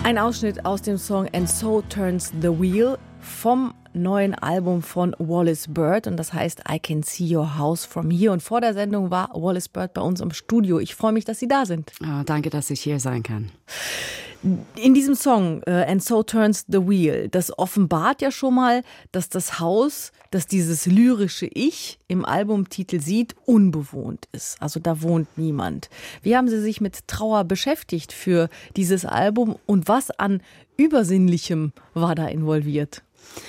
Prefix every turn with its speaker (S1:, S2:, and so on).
S1: Ein Ausschnitt aus dem Song And So Turns the Wheel vom neuen Album von Wallis Bird und das heißt I Can See Your House From Here. Und vor der Sendung war Wallis Bird bei uns im Studio. Ich freue mich, dass Sie da sind.
S2: Oh, danke, dass ich hier sein kann.
S1: In diesem Song And So Turns the Wheel, das offenbart ja schon mal, dass das Haus, das dieses lyrische Ich im Albumtitel sieht, unbewohnt ist. Also da wohnt niemand. Wie haben Sie sich mit Trauer beschäftigt für dieses Album und was an Übersinnlichem war da involviert?